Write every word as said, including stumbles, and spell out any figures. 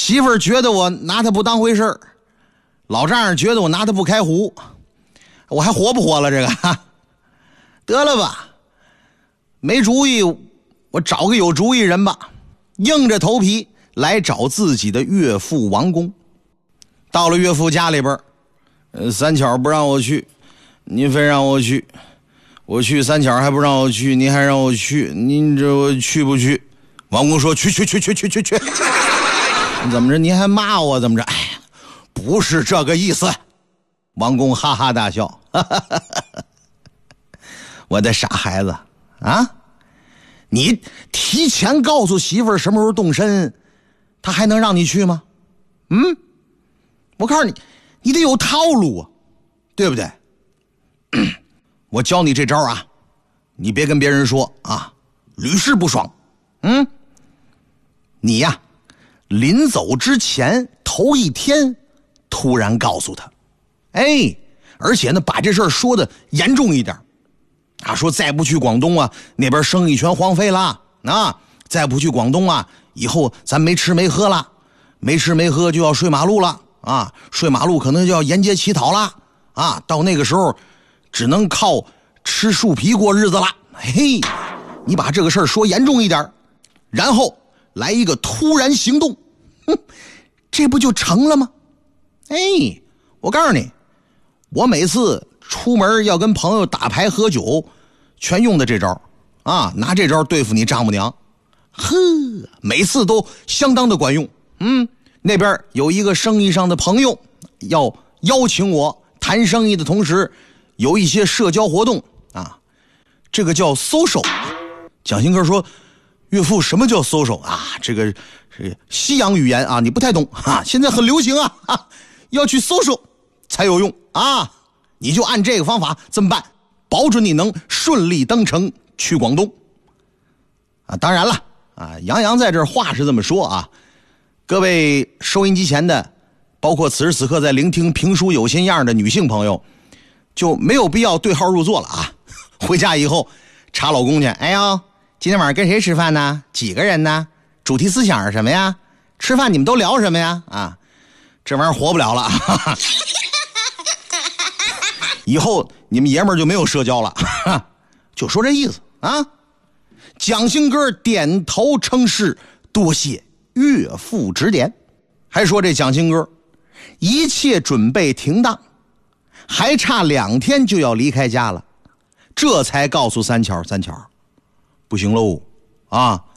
媳妇儿觉得我拿他不当回事儿，老丈人觉得我拿他不开胡，我还活不活了？这个得了吧，没主意，我找个有主意人吧，硬着头皮来找自己的岳父王公。到了岳父家里边，呃，三巧不让我去，您非让我去，我去三巧还不让我去，您还让我去，您这我去不去？王公说去去去去去去去。怎么着？您还骂我？怎么着？哎呀，不是这个意思。王公哈哈大笑，哈哈哈哈，我的傻孩子啊！你提前告诉媳妇儿什么时候动身，他还能让你去吗？嗯，我告诉你，你得有套路啊，对不对？我教你这招啊，你别跟别人说啊，屡试不爽。嗯，你呀，临走之前头一天突然告诉他，哎，而且呢，把这事儿说的严重一点。啊，说再不去广东啊，那边生意全荒废了啊！再不去广东啊，以后咱没吃没喝了，没吃没喝就要睡马路了啊！睡马路可能就要沿街乞讨了啊！到那个时候，只能靠吃树皮过日子了。嘿，你把这个事儿说严重一点，然后来一个突然行动，哼，这不就成了吗？哎，我告诉你，我每次出门要跟朋友打牌喝酒，全用的这招啊，拿这招对付你丈母娘，呵，每次都相当的管用。嗯，那边有一个生意上的朋友要邀请我谈生意的同时，有一些社交活动啊，这个叫 social。蒋新哥说，岳父，什么叫 social 啊？这个是西洋语言啊，你不太懂啊，现在很流行啊，啊要去 social 才有用啊。你就按这个方法这么办，保准你能顺利登程去广东啊！当然了啊，杨洋在这儿话是这么说啊，各位收音机前的，包括此时此刻在聆听评书有心样的女性朋友，就没有必要对号入座了啊！回家以后查老公去，哎呦，今天晚上跟谁吃饭呢？几个人呢？主题思想是什么呀？吃饭你们都聊什么呀？啊，这玩意儿活不了了。哈哈，以后你们爷们儿就没有社交了，就说这意思啊。蒋兴哥点头称是，多谢岳父指点。还说这蒋兴哥一切准备停当，还差两天就要离开家了，这才告诉三巧，三巧不行喽啊，